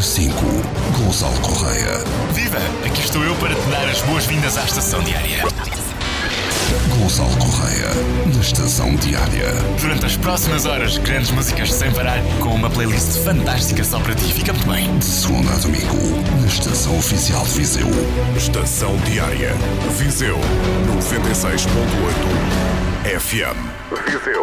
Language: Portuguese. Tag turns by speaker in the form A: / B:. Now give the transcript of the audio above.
A: 5, Gonçalo Correia.
B: Viva! Aqui estou eu para te dar as boas-vindas à Estação Diária.
A: Gonçalo Correia, na Estação Diária.
B: Durante as próximas horas, grandes músicas sem parar, com uma playlist fantástica só para ti. Fica muito bem.
A: De segunda a domingo, na Estação Oficial de Viseu.
C: Estação Diária. Viseu 96.8 FM. Viseu.